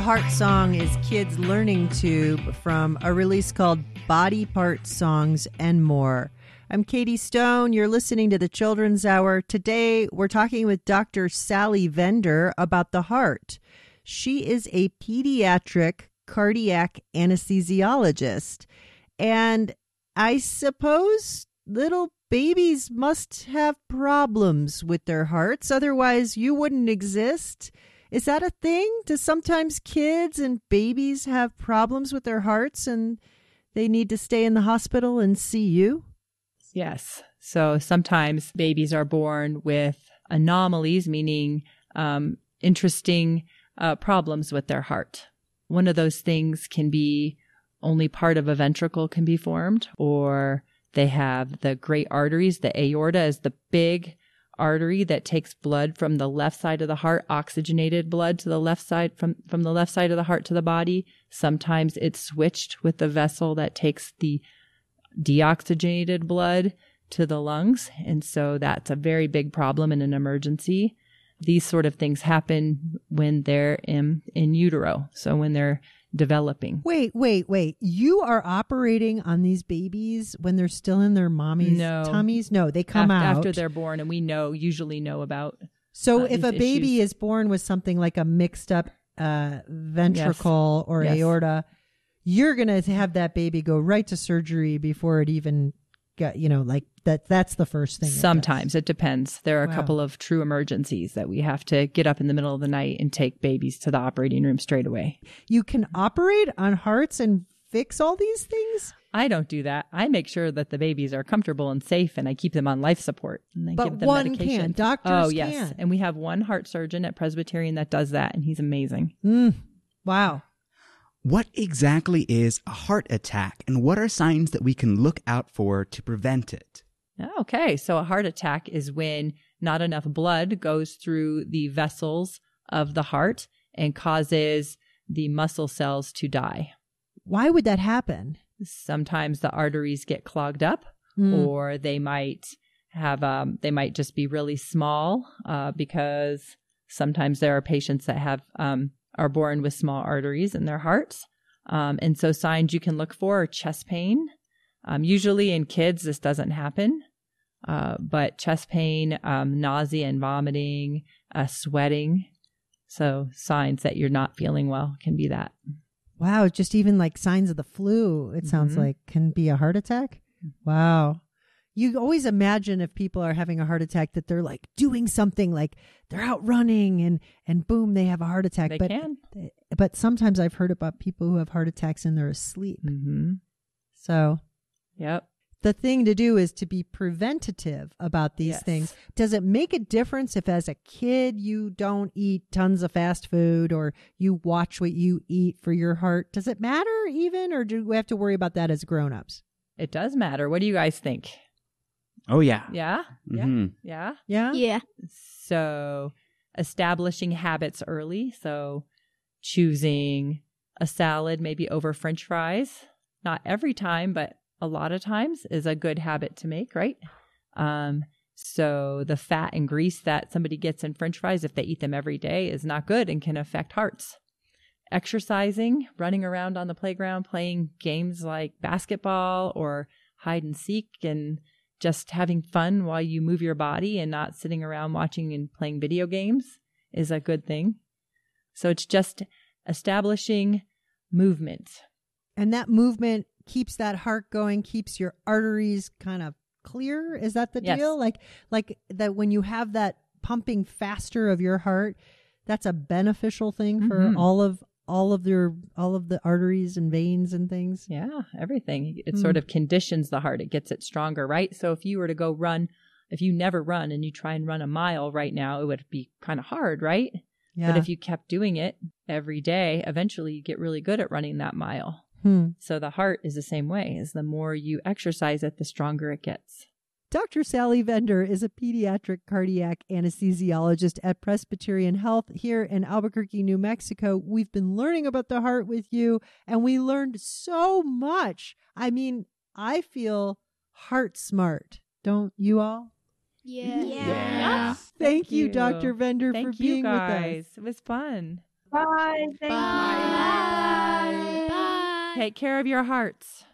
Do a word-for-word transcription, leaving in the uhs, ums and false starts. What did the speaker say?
Heart Song is Kids Learning Tube from a release called Body Part Songs and More. I'm Katie Stone. You're listening to the Children's Hour. Today, we're talking with Doctor Sally Vender about the heart. She is a pediatric cardiac anesthesiologist. And I suppose little babies must have problems with their hearts. Otherwise, you wouldn't exist. Is that a thing? Do sometimes kids and babies have problems with their hearts and they need to stay in the hospital and see you? Yes. So sometimes babies are born with anomalies, meaning um, interesting uh, problems with their heart. One of those things can be only part of a ventricle can be formed, or they have the great arteries. The aorta is the big artery that takes blood from the left side of the heart, oxygenated blood to the left side, from, from the left side of the heart to the body. Sometimes it's switched with the vessel that takes the deoxygenated blood to the lungs. And so that's a very big problem in an emergency. These sort of things happen when they're in, in utero. So when they're developing. Wait, wait, wait. You are operating on these babies when they're still in their mommy's no. tummies? No, they come after, out. After they're born, and we know, usually know about So uh, if a baby issues. is born with something like a mixed up uh, ventricle yes. or yes. aorta, you're going to have that baby go right to surgery before it even got, you know, like that. That's the first thing. Sometimes it, it depends. There are wow. a couple of true emergencies that we have to get up in the middle of the night and take babies to the operating room straight away. You can operate on hearts and fix all these things? I don't do that. I make sure that the babies are comfortable and safe, and I keep them on life support. And I but give them one medication. can. Doctors oh, yes. can. And we have one heart surgeon at Presbyterian that does that, and he's amazing. Mm. Wow. What exactly is a heart attack, and what are signs that we can look out for to prevent it? Okay, so a heart attack is when not enough blood goes through the vessels of the heart and causes the muscle cells to die. Why would that happen? Sometimes the arteries get clogged up, mm. or they might have um, they might just be really small uh, because sometimes there are patients that have um, are born with small arteries in their hearts. Um, and so signs you can look for are chest pain. Um, usually in kids, this doesn't happen, uh, but chest pain, um, nausea and vomiting, uh, sweating. So signs that you're not feeling well can be that. Wow. Just even like signs of the flu, it sounds mm-hmm. like can be a heart attack. Wow. You always imagine if people are having a heart attack that they're like doing something, like they're out running and, and boom, they have a heart attack. They but, can. But sometimes I've heard about people who have heart attacks and they're asleep. Mm-hmm. So yep. The thing to do is to be preventative about these yes. things. Does it make a difference if as a kid you don't eat tons of fast food or you watch what you eat for your heart? Does it matter even, or do we have to worry about that as grown-ups? It does matter. What do you guys think? Oh, yeah. Yeah? Mm-hmm. Yeah? Yeah? Yeah. So establishing habits early. So choosing a salad maybe over French fries. Not every time, but a lot of times is a good habit to make, right? Um, so the fat and grease that somebody gets in French fries, if they eat them every day, is not good and can affect hearts. Exercising, running around on the playground, playing games like basketball or hide and seek, and just having fun while you move your body and not sitting around watching and playing video games is a good thing. So it's just establishing movement. And that movement keeps that heart going, keeps your arteries kind of clear. Is that the yes. deal? Like, like that when you have that pumping faster of your heart, that's a beneficial thing for mm-hmm. all of all of their all of the arteries and veins and things. Yeah, everything. It mm. sort of conditions the heart. It gets it stronger, right? So if you were to go run, if you never run and you try and run a mile right now, it would be kind of hard, right? Yeah. But if you kept doing it every day, eventually you get really good at running that mile. Hmm. So the heart is the same way. Is the more you exercise it, the stronger it gets. Doctor Sally Vender is a pediatric cardiac anesthesiologist at Presbyterian Health here in Albuquerque, New Mexico. We've been learning about the heart with you, and we learned so much. I mean, I feel heart smart. Don't you all? Yeah. Yeah. Thank, Thank you, you, Doctor Vender, Thank for being you guys. with us. It was fun. Bye. Thank Bye. you. Bye. Bye. Take care of your hearts.